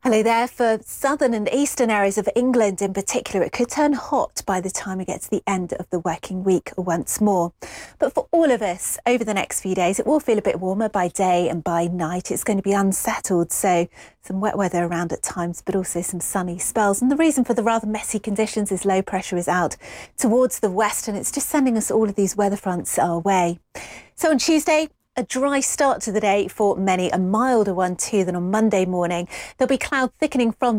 Hello there. For southern and eastern areas of England in particular, it could turn hot by the time we get to the end of the working week once more. But for all of us, over the next few days, it will feel a bit warmer by day and by night. It's going to be unsettled, so some wet weather around at times, but also some sunny spells. And the reason for the rather messy conditions is low pressure is out towards the west, and it's just sending us all of these weather fronts our way. So on Tuesday, a dry start to the day for many, a milder one too than on Monday morning. There'll be cloud thickening from